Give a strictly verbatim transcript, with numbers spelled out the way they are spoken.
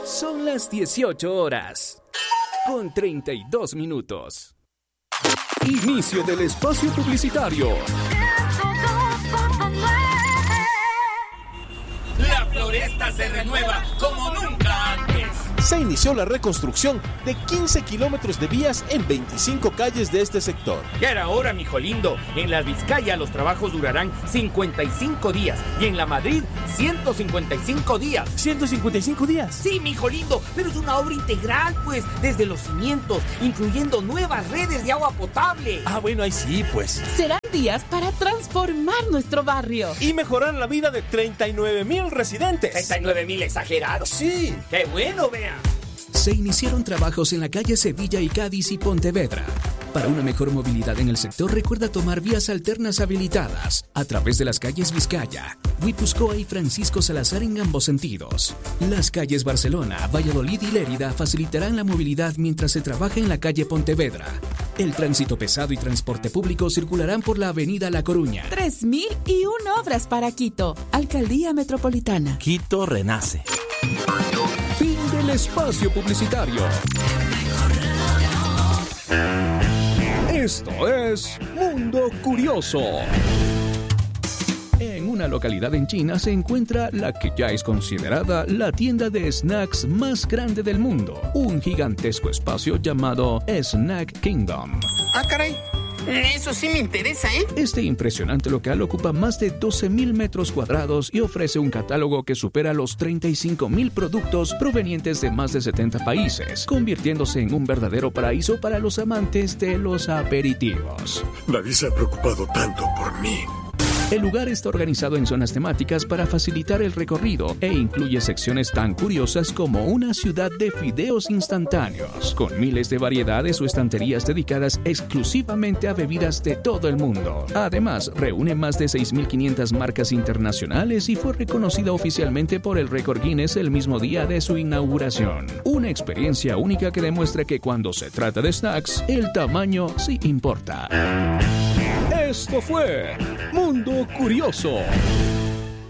Son las dieciocho horas, con treinta y dos minutos. Inicio del espacio publicitario. La Floresta se renueva como nunca antes. Se inició la reconstrucción de quince kilómetros de vías en veinticinco calles de este sector. Ya era hora, mijo lindo. En la Vizcaya los trabajos durarán cincuenta y cinco días y en la Madrid ciento cincuenta y cinco días. ¿ciento cincuenta y cinco días? Sí, mijo lindo, pero es una obra integral, pues, desde los cimientos, incluyendo nuevas redes de agua potable. Ah, bueno, ahí sí, pues. Serán días para transformar nuestro barrio Y mejorar la vida de treinta y nueve mil residentes. treinta y nueve mil exagerados. Sí. ¡Qué bueno, vea! Se iniciaron trabajos en la calle Sevilla y Cádiz y Pontevedra. Para una mejor movilidad en el sector, recuerda tomar vías alternas habilitadas a través de las calles Vizcaya, Guipúzcoa y Francisco Salazar en ambos sentidos. Las calles Barcelona, Valladolid y Lérida facilitarán la movilidad mientras se trabaja en la calle Pontevedra. El tránsito pesado y transporte público circularán por la avenida La Coruña. tres mil y una obras para Quito. Alcaldía Metropolitana. Quito renace. Fin del espacio publicitario. Esto es Mundo Curioso. En una localidad en China se encuentra la que ya es considerada la tienda de snacks más grande del mundo, un gigantesco espacio llamado Snack Kingdom. Ah, caray. Eso sí me interesa, ¿eh? Este impresionante local ocupa más de doce mil metros cuadrados y ofrece un catálogo que supera los treinta y cinco mil productos provenientes de más de setenta países, convirtiéndose en un verdadero paraíso para los amantes de los aperitivos. Nadie se ha preocupado tanto por mí. El lugar está organizado en zonas temáticas para facilitar el recorrido e incluye secciones tan curiosas como una ciudad de fideos instantáneos, con miles de variedades o estanterías dedicadas exclusivamente a bebidas de todo el mundo. Además, reúne más de seis mil quinientas marcas internacionales y fue reconocida oficialmente por el récord Guinness el mismo día de su inauguración. Una experiencia única que demuestra que cuando se trata de snacks, el tamaño sí importa. Esto fue Mundo Curioso.